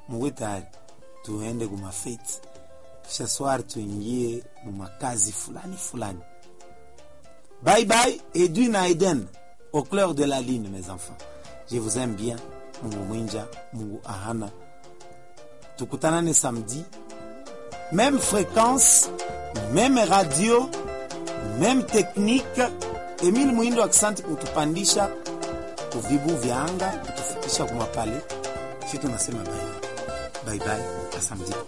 muwe tayari tuende kuma fete, kisha soir tuingie mumakazi fulani. Bye bye, Edwin Aiden, au clair de la lune, mes enfants. Je vous aime bien. Mungu mwinja, Mungu ahana. Tukutanane samedi. Même fréquence, même radio, même technique. Emile Muindo aksanti kutupandisha kuvibu vya anga, kutufikisha kumapale. Sisi tunasema bye bye, samedi.